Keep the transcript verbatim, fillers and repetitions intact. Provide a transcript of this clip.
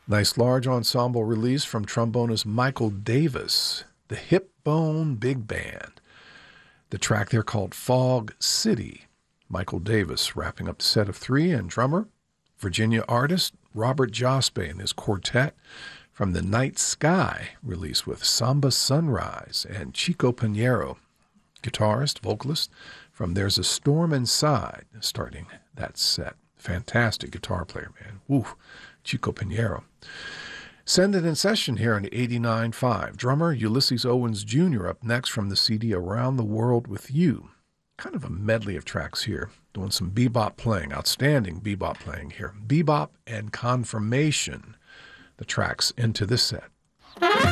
Nice large ensemble release from trombonist Michael Davis, the Hip Bone Big Band. The track there called Fog City. Michael Davis wrapping up the set of three, and drummer, Virginia artist Robert Jospe and his quartet from the Night Sky release with Samba Sunrise, and Chico Pinheiro, guitarist, vocalist from There's a Storm Inside, starting that set. Fantastic guitar player, man. Woo, Chico Pinheiro. Send it in session here on eighty-nine point five. Drummer Ulysses Owens Junior up next from the C D Around the World with You. Kind of a medley of tracks here. Doing some bebop playing. Outstanding bebop playing here. Bebop and Confirmation, the tracks into this set.